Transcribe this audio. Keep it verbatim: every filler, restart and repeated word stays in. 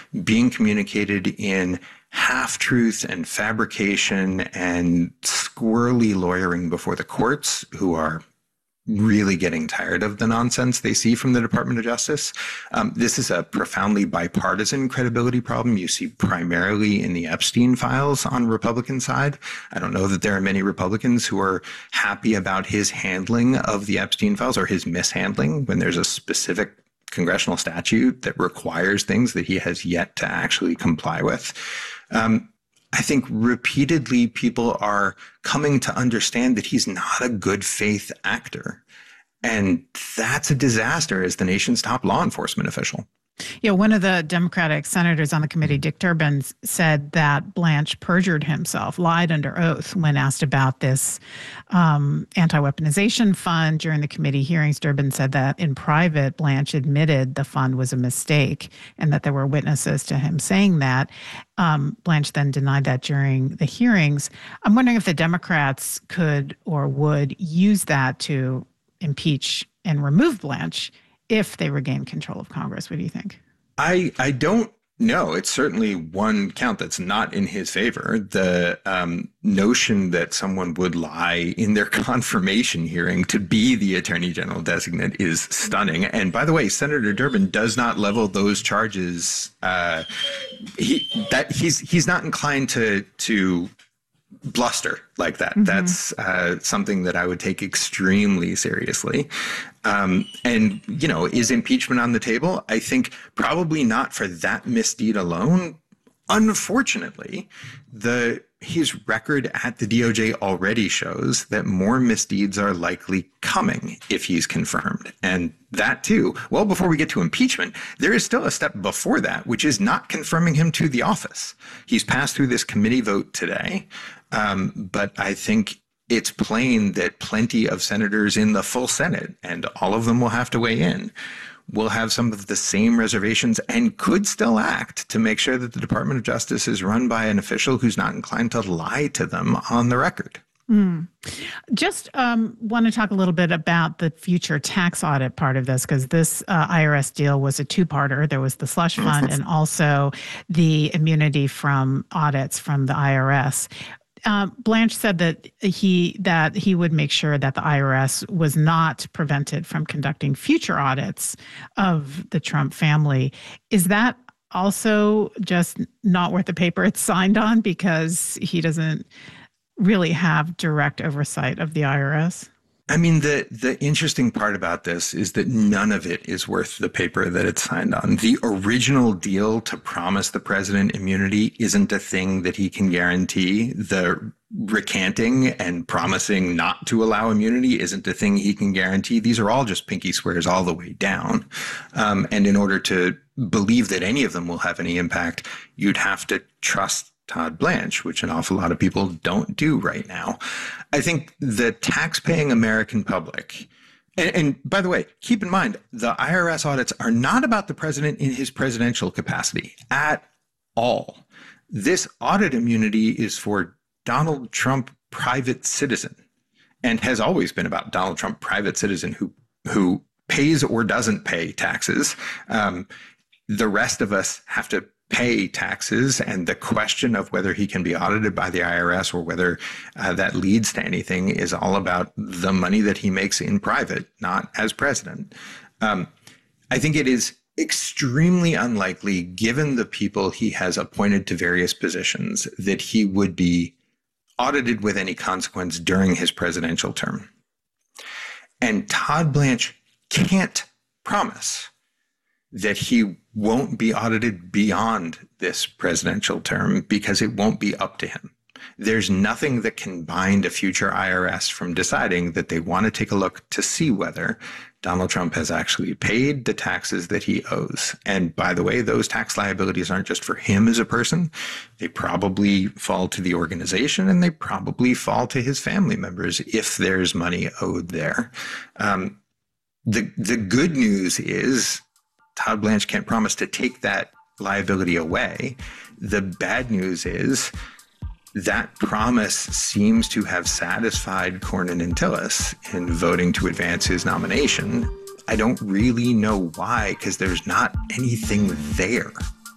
being communicated in half-truth and fabrication and squirrely lawyering before the courts, who are really getting tired of the nonsense they see from the Department of Justice. Um, this is a profoundly bipartisan credibility problem you see primarily in the Epstein files on Republican side. I don't know that there are many Republicans who are happy about his handling of the Epstein files or his mishandling when there's a specific congressional statute that requires things that he has yet to actually comply with. Um, I think repeatedly people are coming to understand that he's not a good faith actor. And that's a disaster as the nation's top law enforcement official. Yeah, one of the Democratic senators on the committee, Dick Durbin, said that Blanche perjured himself, lied under oath when asked about this um, anti-weaponization fund during the committee hearings. Durbin said that in private, Blanche admitted the fund was a mistake and that there were witnesses to him saying that. Um, Blanche then denied that during the hearings. I'm wondering if the Democrats could or would use that to impeach and remove Blanche if they regain control of Congress. What do you think? I I don't know. It's certainly one count that's not in his favor. The um, notion that someone would lie in their confirmation hearing to be the Attorney General designate is stunning. And by the way, Senator Durbin does not level those charges. Uh, he that he's he's not inclined to to. bluster like that. Mm-hmm. That's uh, something that I would take extremely seriously. Um, and, you know, is impeachment on the table? I think probably not for that misdeed alone. Unfortunately, the his record at the D O J already shows that more misdeeds are likely coming if he's confirmed. And that too, well, before we get to impeachment, there is still a step before that, which is not confirming him to the office. He's passed through this committee vote today. Um, but I think it's plain that plenty of senators in the full Senate, and all of them will have to weigh in, will have some of the same reservations and could still act to make sure that the Department of Justice is run by an official who's not inclined to lie to them on the record. Mm. Just um, want to talk a little bit about the future tax audit part of this, because this uh, I R S deal was a two-parter. There was the slush fund and also the immunity from audits from the I R S. Uh, Blanche said that he that he would make sure that the I R S was not prevented from conducting future audits of the Trump family. Is that also just not worth the paper it's signed on because he doesn't really have direct oversight of the I R S? I mean, the the interesting part about this is that none of it is worth the paper that it's signed on. The original deal to promise the president immunity isn't a thing that he can guarantee. The recanting and promising not to allow immunity isn't a thing he can guarantee. These are all just pinky swears all the way down. Um, and in order to believe that any of them will have any impact, you'd have to trust Todd Blanche, which an awful lot of people don't do right now. I think the tax-paying American public, and, and by the way, keep in mind, the I R S audits are not about the president in his presidential capacity at all. This audit immunity is for Donald Trump, private citizen, and has always been about Donald Trump, private citizen who who pays or doesn't pay taxes. Um, the rest of us have to pay taxes, and the question of whether he can be audited by the I R S or whether uh, that leads to anything is all about the money that he makes in private, not as president. Um, I think it is extremely unlikely, given the people he has appointed to various positions, that he would be audited with any consequence during his presidential term. And Todd Blanche can't promise that he won't be audited beyond this presidential term because it won't be up to him. There's nothing that can bind a future I R S from deciding that they want to take a look to see whether Donald Trump has actually paid the taxes that he owes. And by the way, those tax liabilities aren't just for him as a person. They probably fall to the organization, and they probably fall to his family members if there's money owed there. Um, the, the good news is Todd Blanche can't promise to take that liability away. The bad news is that promise seems to have satisfied Cornyn and Tillis in voting to advance his nomination. I don't really know why, because there's not anything there.